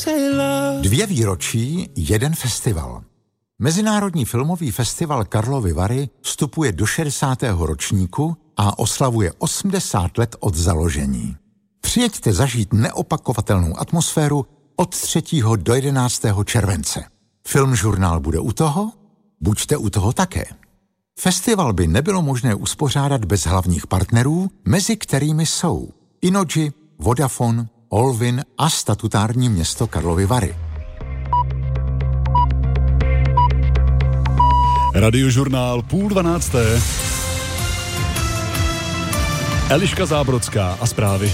2 výročí, 1 festival. Mezinárodní filmový festival Karlovy Vary vstupuje do 60. ročníku a oslavuje 80 let od založení. Přijeďte zažít neopakovatelnou atmosféru od 3. do 11. července. Filmžurnál bude u toho? Buďte u toho také. Festival by nebylo možné uspořádat bez hlavních partnerů, mezi kterými jsou Innogy, Vodafone, Olvin a statutární město Karlovy Vary. Radiožurnál 11:30. Eliška Zábrodská a zprávy.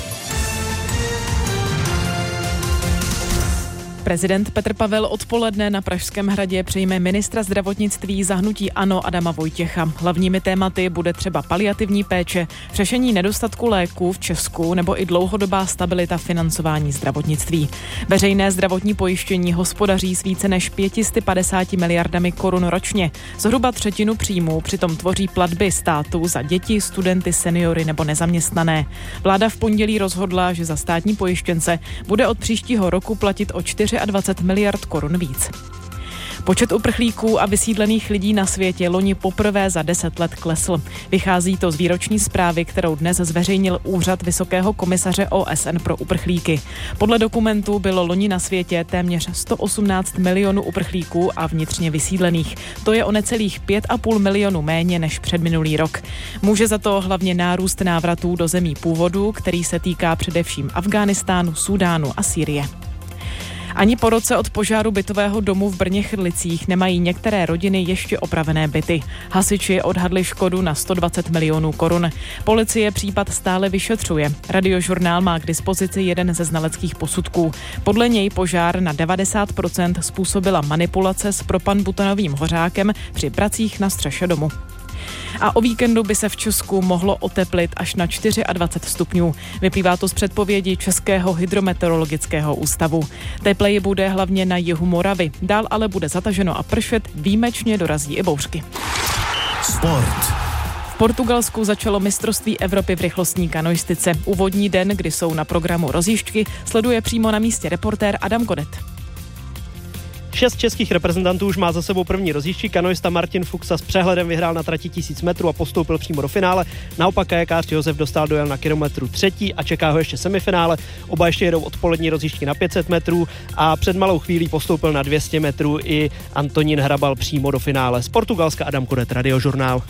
Prezident Petr Pavel odpoledne na Pražském hradě přijme ministra zdravotnictví za hnutí ANO Adama Vojtěcha. Hlavními tématy bude třeba paliativní péče, řešení nedostatku léků v Česku nebo i dlouhodobá stabilita financování zdravotnictví. Veřejné zdravotní pojištění hospodaří s více než 550 miliardami korun ročně. Zhruba třetinu příjmů přitom tvoří platby státu za děti, studenty, seniory nebo nezaměstnané. Vláda v pondělí rozhodla, že za státní pojištěnce bude od příštího roku platit o 24 miliard korun víc. Počet uprchlíků a vysídlených lidí na světě loni poprvé za 10 let klesl. Vychází to z výroční zprávy, kterou dnes zveřejnil Úřad Vysokého komisaře OSN pro uprchlíky. Podle dokumentu bylo loni na světě téměř 118 milionů uprchlíků a vnitřně vysídlených. To je o necelých 5,5 milionu méně než předminulý rok. Může za to hlavně nárůst návratů do zemí původu, který se týká především Afghánistánu, Súdánu a Sýrie. Ani po roce od požáru bytového domu v Brně-Chrlicích nemají některé rodiny ještě opravené byty. Hasiči odhadli škodu na 120 milionů korun. Policie případ stále vyšetřuje. Radiožurnál má k dispozici jeden ze znaleckých posudků. Podle něj požár na 90% způsobila manipulace s propanbutanovým hořákem při pracích na střeše domu. A o víkendu by se v Česku mohlo oteplit až na 24 stupňů. Vyplývá to z předpovědi Českého hydrometeorologického ústavu. Tepleji bude hlavně na jihu Moravy. Dál ale bude zataženo a pršet, výjimečně dorazí i bouřky. Sport. V Portugalsku začalo mistrovství Evropy v rychlostní kanoistice. Úvodní den, kdy jsou na programu rozjížďky, sleduje přímo na místě reportér Adam Godet. 6 českých reprezentantů už má za sebou první rozjížďky. Kanoista Martin Fuxa s přehledem vyhrál na trati 1000 metrů a postoupil přímo do finále. Naopak kajakář Josef Dostál dojel na kilometru 3. a čeká ho ještě semifinále. Oba ještě jedou odpolední rozjížďky na 500 metrů a před malou chvílí postoupil na 200 metrů i Antonín Hrabal přímo do finále. Z Portugalska Adam Kodet, Radiožurnál.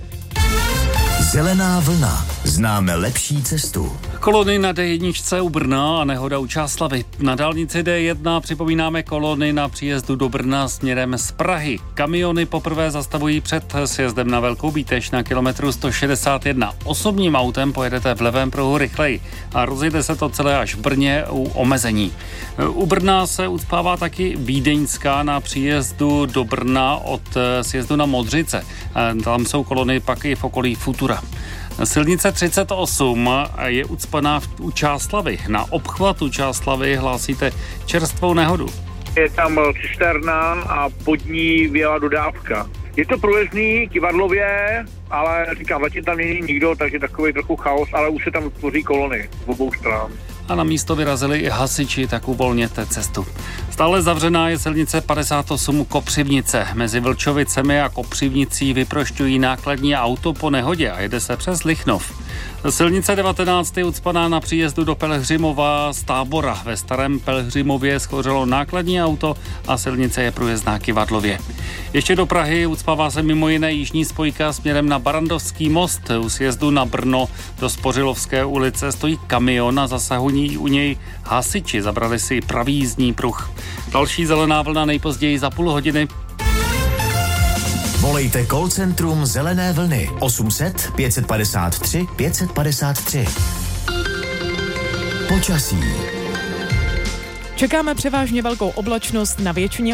Zelená vlna. Známe lepší cestu. Kolony na D1 u Brna a nehoda u Čáslavi. Na dálnici D1 připomínáme kolony na příjezdu do Brna směrem z Prahy. Kamiony poprvé zastavují před sjezdem na Velkou Bíteš na kilometru 161. Osobním autem pojedete v levém pruhu rychleji a rozjede se to celé až v Brně u omezení. U Brna se ucpává taky Vídeňská na příjezdu do Brna od sjezdu na Modřice. Tam jsou kolony pak i v okolí Futura. Silnice 38 je ucpaná u Čáslavy. Na obchvatu Čáslavy hlásíte čerstvou nehodu. Je tam cisterna a pod ní vyjela dodávka. Je to průjezdný kivadlově, ale říkám, zatím tam není nikdo, takže takový trochu chaos, ale už se tam tvoří kolony v obou stran. A na místo vyrazili i hasiči, tak uvolněte cestu. Stále zavřená je silnice 58 Kopřivnice. Mezi Vlčovicemi a Kopřivnicí vyprošťují nákladní auto po nehodě a jede se přes Lichnov. Silnice 19 je ucpaná na příjezdu do Pelhřimova z Tábora. Ve Starém Pelhřimově schořelo nákladní auto a silnice je průjezdná kivadlově. Ještě do Prahy ucpává se mimo jiné jižní spojka směrem na Barandovský most. U sjezdu na Brno do Spořilovské ulice stojí kamion a zasahují u něj hasiči. Zabrali si pravý jízdní pruh. Další zelená vlna nejpozději za půl hodiny. Volejte call centrum Zelené vlny 800 553 553. Počasí. Čekáme převážně velkou oblačnost, na většině